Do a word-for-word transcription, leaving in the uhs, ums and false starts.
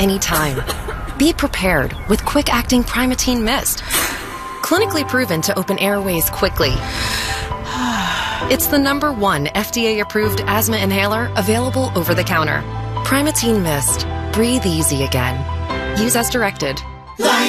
anytime. Be prepared with quick-acting Primatene Mist. Clinically proven to open airways quickly. It's the number one F D A-approved asthma inhaler available over the counter. Primatene Mist. Breathe easy again. Use as directed.